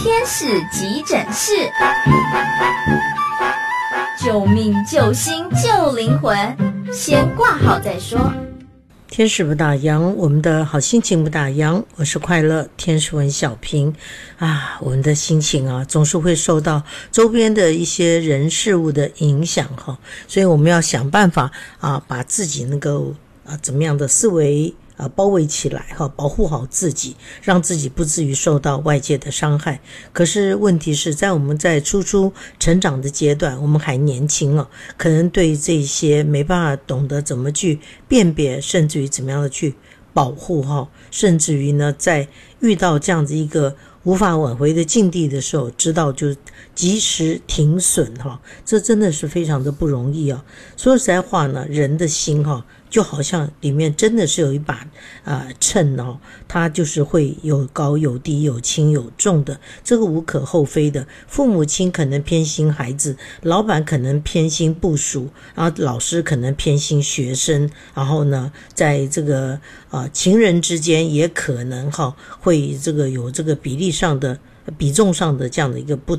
天使急诊室，救命救心救灵魂，先挂号再说。 天使不打烊，我们的好心情不打烊。我是快乐天使文小平啊，我们的心情啊，总是会受到周边的一些人事物的影响哈，所以我们要想办法啊，把自己能够怎么样的思维包围起来哈，保护好自己，让自己不至于受到外界的伤害。可是问题是在我们在初成长的阶段，我们还年轻哦，可能对这些没办法懂得怎么去辨别，甚至于怎么样的去保护哈，甚至于呢，在遇到这样子一个无法挽回的境地的时候，知道就及时停损哈，这真的是非常的不容易啊。说实在话呢，人的心哈，就好像里面真的是有一把秤哦，它就是会有高有低，有轻有重的，这个无可厚非的。父母亲可能偏心孩子，老板可能偏心部属，然后老师可能偏心学生，然后呢，在这个情人之间也可能会这个有这个比重上的这样的一个不